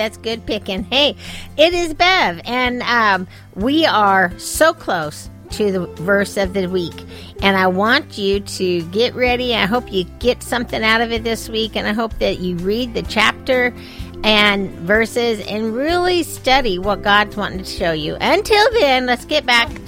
that's good picking. Hey, it is Bev, and we are so close to the verse of the week. And I want you to get ready. I hope you get something out of it this week, and I hope that you read the chapter and verses and really study what God's wanting to show you. Until then, let's get back